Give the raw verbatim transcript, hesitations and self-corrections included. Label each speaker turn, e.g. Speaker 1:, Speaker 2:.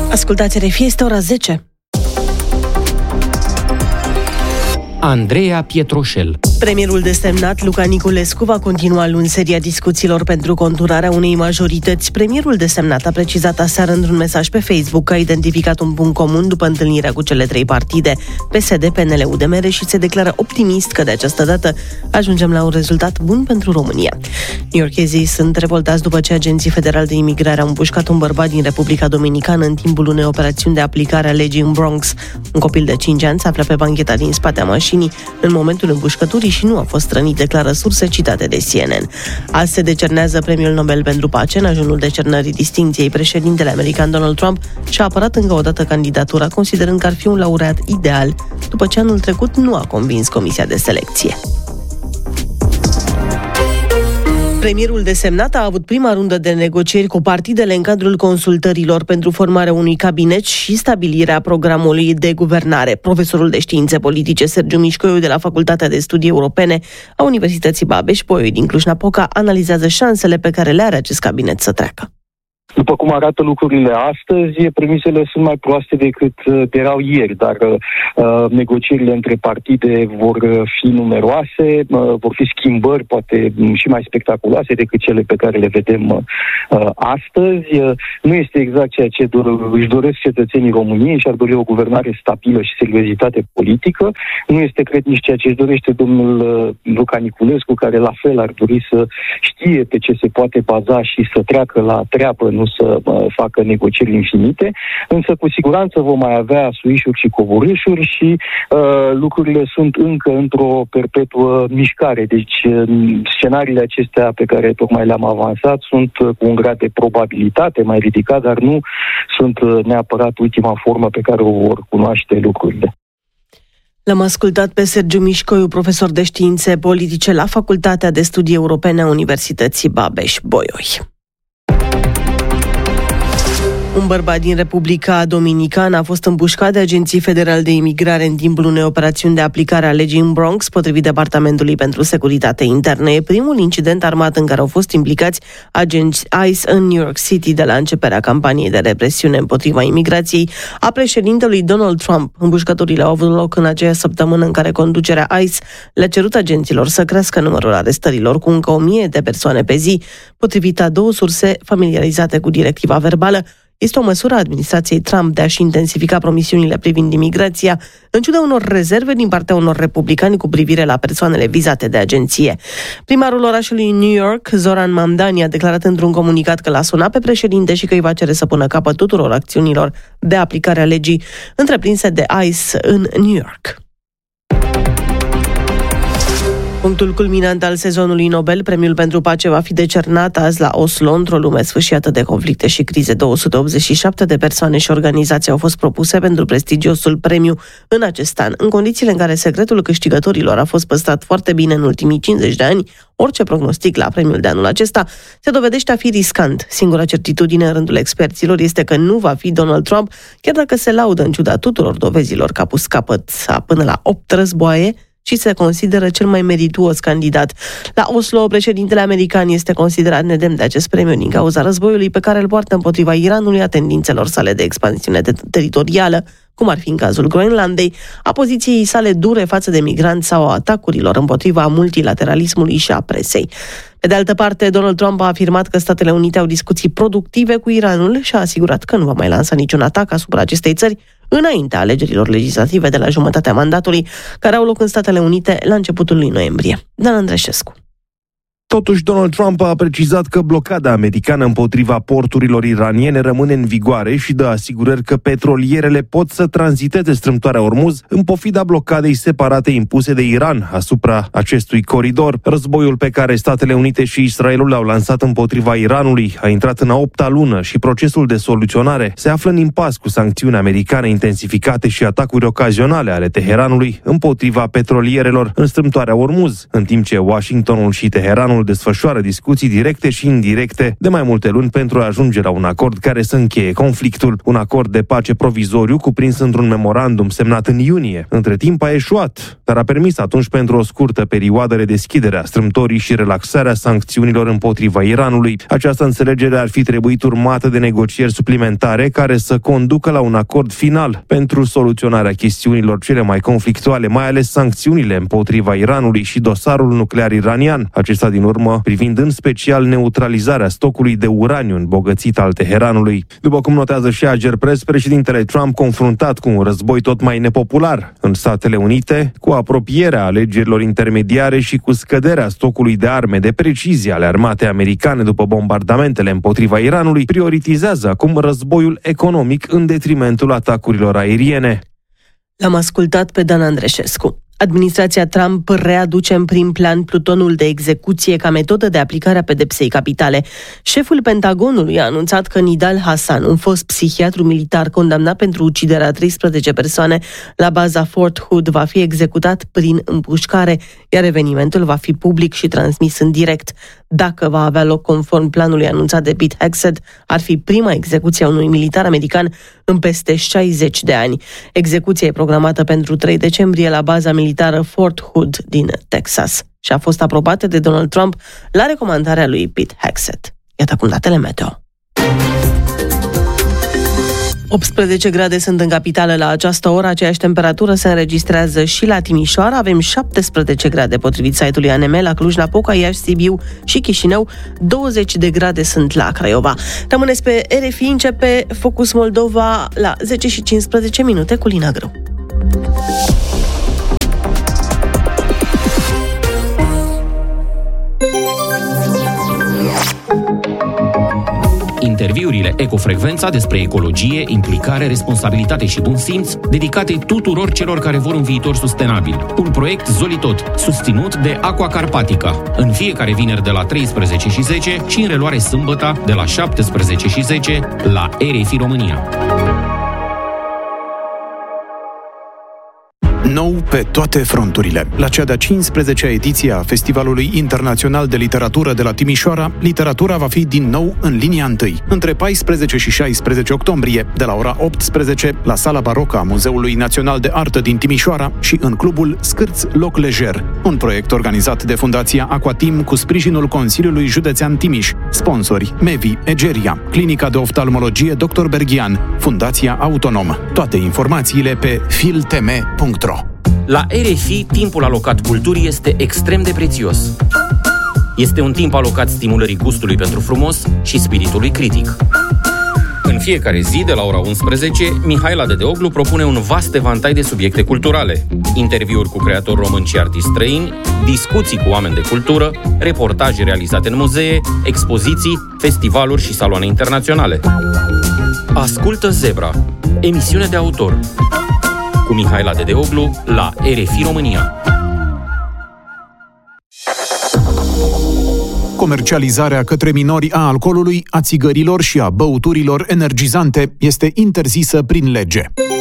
Speaker 1: Ascultați R F I, este ora zece.
Speaker 2: Andreea Pietroșel.
Speaker 1: Premierul desemnat Luca Niculescu va continua luni seria discuțiilor pentru conturarea unei majorități. Premierul desemnat a precizat aseară într-un mesaj pe Facebook că a identificat un punct comun după întâlnirea cu cele trei partide, P S D, P N L, U D M R, și se declară optimist că de această dată ajungem la un rezultat bun pentru România. New-yorkezii sunt revoltați după ce agenții federali de imigrare au împușcat un bărbat din Republica Dominicană în timpul unei operațiuni de aplicare a legii în Bronx. Un copil de cinci ani se află pe bancheta din spatea mașinii în momentul împușcăturii și nu a fost rănit, declară surse citate de C N N. Azi se decernează Premiul Nobel pentru Pace. În ajunul decernării distincției, președintele american Donald Trump și-a apărat încă o dată candidatura, considerând că ar fi un laureat ideal, după ce anul trecut nu a convins comisia de selecție. Premierul desemnat a avut prima rundă de negocieri cu partidele în cadrul consultărilor pentru formarea unui cabinet și stabilirea programului de guvernare. Profesorul de științe politice Sergiu Mișcoiu de la Facultatea de Studii Europene a Universității Babeș-Bolyai din Cluj-Napoca analizează șansele pe care le are acest cabinet să treacă.
Speaker 3: După cum arată lucrurile astăzi, premisele sunt mai proaste decât erau ieri, dar uh, negocierile între partide vor fi numeroase, uh, vor fi schimbări poate și mai spectaculoase decât cele pe care le vedem uh, astăzi. Uh, nu este exact ceea ce dor- își doresc cetățenii României, și-ar dori o guvernare stabilă și seriozitate politică. Nu este, cred, nici ceea ce își dorește domnul uh, Luca Niculescu, care la fel ar dori să știe pe ce se poate baza și să treacă la treapă, nu să uh, facă negocieri infinite, însă cu siguranță vom mai avea suișuri și coborâșuri și uh, lucrurile sunt încă într-o perpetuă mișcare. Deci uh, scenariile acestea pe care tocmai le-am avansat sunt uh, cu un grad de probabilitate mai ridicat, dar nu sunt uh, neapărat ultima formă pe care o vor cunoaște lucrurile.
Speaker 1: L-am ascultat pe Sergiu Mișcoiu, profesor de științe politice la Facultatea de Studii Europene a Universității Babeș-Bolyai. Un bărbat din Republica Dominicană a fost împușcat de agenții federali de imigrare în timpul unei operațiuni de aplicare a legii în Bronx, potrivit Departamentului pentru Securitate Internă. E primul incident armat în care au fost implicați agenți I C E în New York City de la începerea campaniei de represiune împotriva imigrației a președintelui Donald Trump. Împușcăturile au avut loc în aceea săptămână în care conducerea I C E le-a cerut agenților să crească numărul arestărilor cu încă o mie de persoane pe zi, potrivit a două surse familiarizate cu directiva verbală. Este o măsură a administrației Trump de a-și intensifica promisiunile privind imigrația, în ciuda unor rezerve din partea unor republicani cu privire la persoanele vizate de agenție. Primarul orașului New York, Zoran Mamdani, a declarat într-un comunicat că l-a sunat pe președinte și că îi va cere să pună capăt tuturor acțiunilor de aplicare a legii întreprinse de I C E în New York. Punctul culminant al sezonului Nobel, Premiul pentru Pace, va fi decernat azi la Oslo, într-o lume sfâșiată de conflicte și crize. două sute optzeci și șapte de persoane și organizații au fost propuse pentru prestigiosul premiu în acest an. În condițiile în care secretul câștigătorilor a fost păstrat foarte bine în ultimii cincizeci de ani, orice prognostic la premiul de anul acesta se dovedește a fi riscant. Singura certitudine în rândul experților este că nu va fi Donald Trump, chiar dacă se laudă în ciuda tuturor dovezilor că a pus capăt până la opt războaie și se consideră cel mai merituos candidat. La Oslo, președintele american este considerat nedemn de acest premiu din cauza războiului pe care îl poartă împotriva Iranului, a tendințelor sale de expansiune teritorială, cum ar fi în cazul Groenlandei, a poziției sale dure față de migranți sau a atacurilor împotriva multilateralismului și a presei. Pe de altă parte, Donald Trump a afirmat că Statele Unite au discuții productive cu Iranul și a asigurat că nu va mai lansa niciun atac asupra acestei țări înaintea alegerilor legislative de la jumătatea mandatului, care au loc în Statele Unite la începutul lui noiembrie. Dan Andreșescu.
Speaker 4: Totuși, Donald Trump a precizat că blocada americană împotriva porturilor iraniene rămâne în vigoare și dă asigurări că petrolierele pot să tranziteze strâmtoarea Ormuz în pofida blocadei separate impuse de Iran asupra acestui coridor. Războiul pe care Statele Unite și Israelul l-au lansat împotriva Iranului a intrat în a opta lună și procesul de soluționare se află în impas cu sancțiuni americane intensificate și atacuri ocazionale ale Teheranului împotriva petrolierelor în strâmtoarea Ormuz, în timp ce Washingtonul și Teheranul Iranul desfășoară discuții directe și indirecte de mai multe luni pentru a ajunge la un acord care să încheie conflictul. Un acord de pace provizoriu cuprins într-un memorandum semnat în iunie. Între timp a eșuat, dar a permis atunci pentru o scurtă perioadă redeschiderea strâmtorii și relaxarea sancțiunilor împotriva Iranului. Această înțelegere ar fi trebuit urmată de negocieri suplimentare care să conducă la un acord final pentru soluționarea chestiunilor cele mai conflictuale, mai ales sancțiunile împotriva Iranului și dosarul nuclear iranian, acesta din urmă privind în special neutralizarea stocului de uraniu îmbogățit al Teheranului. După cum notează și Agerpres, președintele Trump, confruntat cu un război tot mai nepopular în Statele Unite, cu apropierea alegerilor intermediare și cu scăderea stocului de arme de precizie ale armatei americane după bombardamentele împotriva Iranului, prioritizează acum războiul economic în detrimentul atacurilor aeriene.
Speaker 1: L-am ascultat pe Dan Andreșescu. Administrația Trump readuce în prim plan plutonul de execuție ca metodă de aplicare a pedepsei capitale. Șeful Pentagonului a anunțat că Nidal Hasan, un fost psihiatru militar condamnat pentru uciderea a treisprezece persoane la baza Fort Hood, va fi executat prin împușcare, iar evenimentul va fi public și transmis în direct. Dacă va avea loc conform planului anunțat de Pete Hegseth, ar fi prima execuție a unui militar american în peste șaizeci de ani. Execuția e programată pentru trei decembrie la baza militară Fort Hood din Texas și a fost aprobată de Donald Trump la recomandarea lui Pete Hegseth. Iată acum datele meteo. optsprezece grade sunt în capitală la această oră, aceeași temperatură se înregistrează și la Timișoara, avem șaptesprezece grade potrivit site-ului A N M, la Cluj-Napoca, Iași, Sibiu și Chișinău, douăzeci de grade sunt la Craiova. Rămâneți pe R F I, începe Focus Moldova la zece și cincisprezece minute cu Lina Grâu.
Speaker 2: Interviurile Ecofrecvența despre ecologie, implicare, responsabilitate și bun simț, dedicate tuturor celor care vor un viitor sustenabil. Un proiect Zolitot, susținut de Aqua Carpatica. În fiecare vineri de la treisprezece și zece și în reluare sâmbătă de la șaptesprezece și zece la R F I România.
Speaker 5: Nou pe toate fronturile. La cea de-a cincisprezecea ediție a Festivalului Internațional de Literatură de la Timișoara, literatura va fi din nou în linia întâi, între paisprezece și șaisprezece octombrie, de la ora optsprezece, la Sala Barocă a Muzeului Național de Artă din Timișoara și în clubul Scârț Loc Lejer, un proiect organizat de Fundația Aquatim cu sprijinul Consiliului Județean Timiș, sponsori Mevi, Egeria, Clinica de Oftalmologie doctor Berghian, Fundația Autonom. Toate informațiile pe filteme punct ro.
Speaker 2: La R F I, timpul alocat culturii este extrem de prețios. Este un timp alocat stimulării gustului pentru frumos și spiritului critic. În fiecare zi, de la ora unsprezece, Mihaela Dedeoglu propune un vast evantai de subiecte culturale. Interviuri cu creatori români și artiști străini, discuții cu oameni de cultură, reportaje realizate în muzee, expoziții, festivaluri și saloane internaționale. Ascultă Zebra, emisiune de autor, cu Mihaela Dedeoglu la R F I România.
Speaker 5: Comercializarea către minori a alcoolului, a țigărilor și a băuturilor energizante este interzisă prin lege.